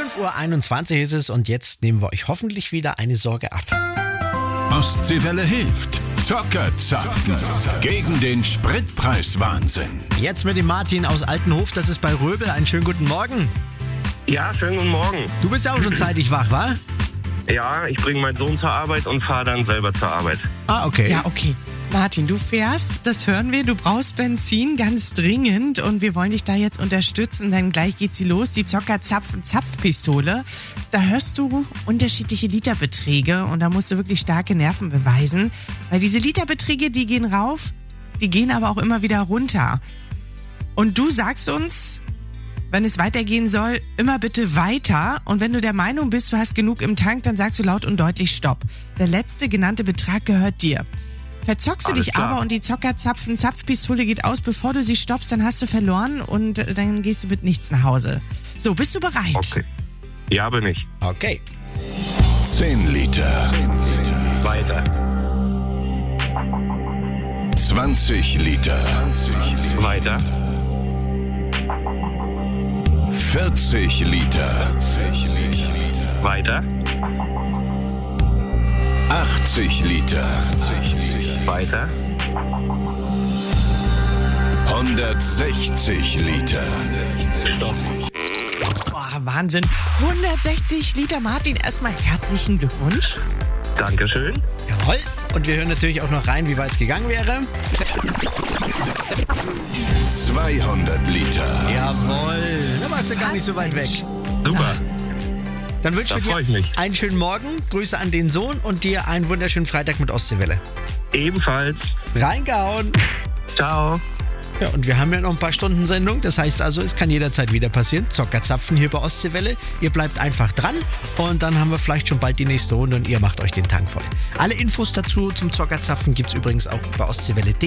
5:21 Uhr ist es und jetzt nehmen wir euch hoffentlich wieder eine Sorge ab. Ostseewelle hilft. Zockerzapfen. Gegen den Spritpreiswahnsinn. Jetzt mit dem Martin aus Altenhof, das ist bei Röbel. Einen schönen guten Morgen. Ja, schönen guten Morgen. Du bist ja auch schon zeitig wach, wa? Ja, ich bringe meinen Sohn zur Arbeit und fahre dann selber zur Arbeit. Ah, okay. Ja, okay. Martin, du fährst, das hören wir, du brauchst Benzin ganz dringend und wir wollen dich da jetzt unterstützen, denn gleich geht sie los, die Zockerzapfen-Zapfpistole. Da hörst du unterschiedliche Literbeträge und da musst du wirklich starke Nerven beweisen, weil diese Literbeträge, die gehen rauf, die gehen aber auch immer wieder runter. Und du sagst uns, wenn es weitergehen soll, immer bitte weiter. Und wenn du der Meinung bist, du hast genug im Tank, dann sagst du laut und deutlich Stopp. Der letzte genannte Betrag gehört dir. Verzockst du Alles dich klar. aber und die Zockerzapfen-Zapfpistole geht aus, bevor du sie stoppst, dann hast du verloren und dann gehst du mit nichts nach Hause. So, bist du bereit? Okay. Ja, bin ich. Okay. 10 Liter. Weiter. 20 Liter. Weiter. 40 Liter. Weiter. 80 Liter. Weiter. 160 Liter. Stopp. Boah, Wahnsinn. 160 Liter, Martin. Erstmal herzlichen Glückwunsch. Dankeschön. Jawohl. Und wir hören natürlich auch noch rein, wie weit es gegangen wäre. 200 Liter. Jawohl. Da warst du gar nicht so weit weg. Super. Dann wünschen Da wir freu ich dir mich. einen schönen Morgen, Grüße an den Sohn und dir einen wunderschönen Freitag mit Ostseewelle. Ebenfalls. Reingehauen. Ciao. Ja, und wir haben ja noch ein paar Stunden Sendung. Das heißt also, es kann jederzeit wieder passieren. Zockerzapfen hier bei Ostseewelle. Ihr bleibt einfach dran und dann haben wir vielleicht schon bald die nächste Runde und ihr macht euch den Tank voll. Alle Infos dazu zum Zockerzapfen gibt's übrigens auch bei ostseewelle.de.